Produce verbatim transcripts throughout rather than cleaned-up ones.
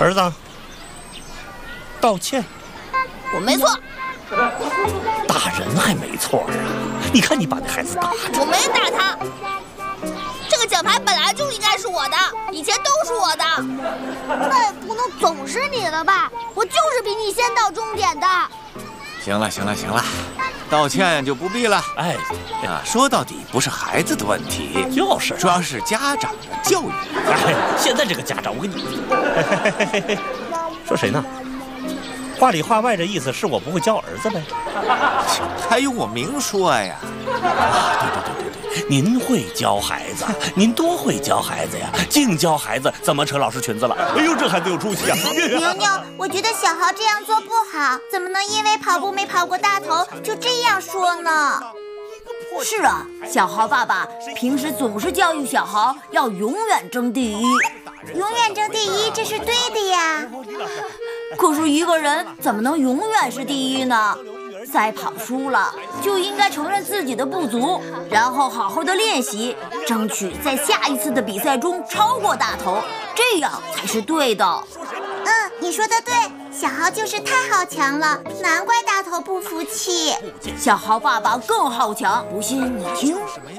儿子，道歉。 我没错。 打人还没错啊！你看你把那孩子打的。 我没打他。这个奖牌本来就应该是我的，以前都是我的。 那也不能总是你的吧？我就是比你先到终点的。 行了行了行了，道歉就不必了。 哎， 啊，说到底不是孩子的问题， 就是， 主要是家长的教育。 哎，现在这个家长，我跟你说谁呢？话里话外这意思是我不会教儿子呗？ 还用我明说呀？ 啊，对对对对对，您会教孩子，您多会教孩子呀！净教孩子，怎么扯老师裙子了？哎呦，这孩子有出息啊！ 牛牛，我觉得小豪这样做不好，怎么能因为跑步没跑过大头就这样说呢？ 是啊，小豪爸爸平时总是教育小豪要永远争第一， 永远争第一，这是对的呀。 可是一个人怎么能永远是第一呢？赛跑输了就应该承认自己的不足，然后好好的练习，争取在下一次的比赛中超过大头，这样才是对的。 嗯，你说的对，小豪就是太好强了，难怪大头不服气。 小豪爸爸更好强，不信你听。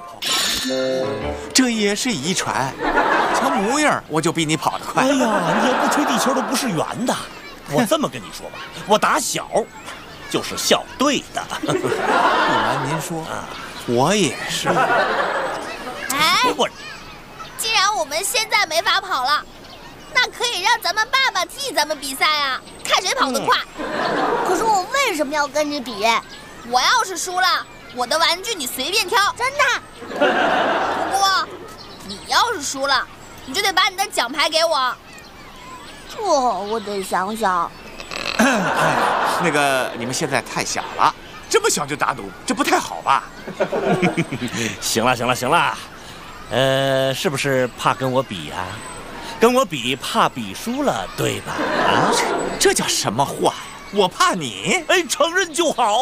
这也是遗传，瞧模样我就比你跑得快。 哎呀，你也不吹地球都不是圆的。我这么跟你说吧，我打小就是校队的。 不瞒您说啊，我也是。 哎， 我既然我们现在没法跑了，那可以让咱们爸爸替咱们比赛啊，看谁跑得快。 嗯、可是我为什么要跟你比？ 我要是输了，我的玩具你随便挑， 真的。 不过你要是输了，你就得把你的奖牌给我。 这我得想想。 那个，你们现在太小了，这么小就打赌，这不太好吧？ 行了行了行了，呃，是不是怕跟我比呀、啊？跟我比，怕比输了，对吧？啊， 这, 这叫什么话呀？我怕你？ 哎，承认就好。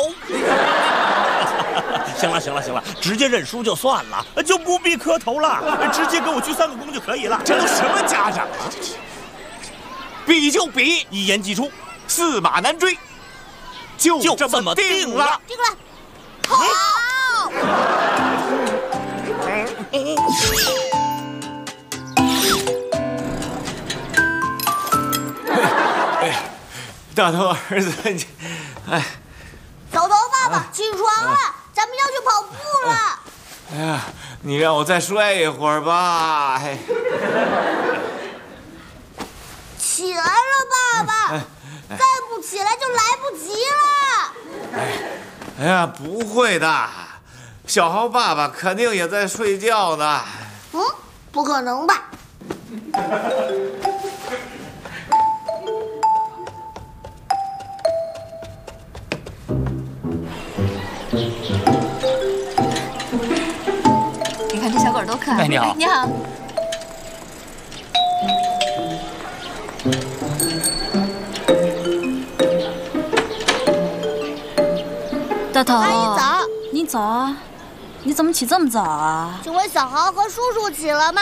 行了行了行了，直接认输就算了，就不必磕头了，直接跟我鞠三个躬就可以了。 这都什么家长啊？比就比， 一言既出， 驷马难追，就这么定了。 定了， 好。 哎，大头儿子，你，哎， 小头爸爸，起床了，咱们要去跑步了。 哎呀，你让我再睡一会儿吧。哎， 起来了，爸爸，再不起来就来不及了。 哎，哎呀，不会的，小豪爸爸肯定也在睡觉呢。 嗯，不可能吧？ 你看这小狗多可爱！ 哎，你好， 你好。大头， 阿姨早。 你早啊？你怎么起这么早啊？ 请问小豪和叔叔起了吗？